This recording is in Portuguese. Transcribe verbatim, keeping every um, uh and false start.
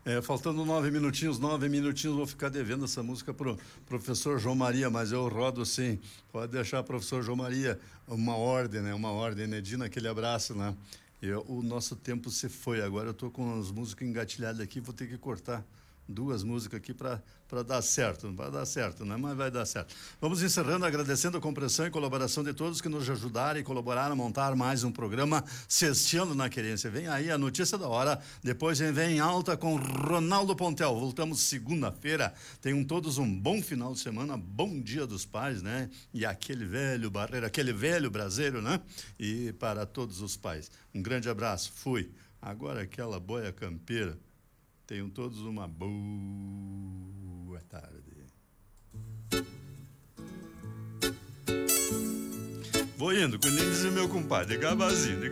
É, faltando nove minutinhos, nove minutinhos, vou ficar devendo essa música pro professor João Maria, mas eu rodo sim. Pode deixar, professor João Maria, uma ordem, né? Uma ordem, né? Dina, aquele abraço, né? Eu, o nosso tempo se foi, agora eu tô com as músicas engatilhadas aqui, vou ter que cortar duas músicas aqui para dar certo, não vai dar certo, né? Mas vai dar certo. Vamos encerrando, agradecendo a compreensão e colaboração de todos que nos ajudaram e colaboraram a montar mais um programa Sexteando na Querência. Vem aí a notícia da hora, depois vem em alta com Ronaldo Pontel. Voltamos segunda-feira. Tenham todos um bom final de semana, bom Dia dos Pais, né? E aquele velho barreiro, aquele velho braseiro, né? E para todos os pais. Um grande abraço, fui. Agora aquela boia campeira. Tenham todos uma boa tarde. Vou indo, como nem diz o meu compadre, Gabazinho.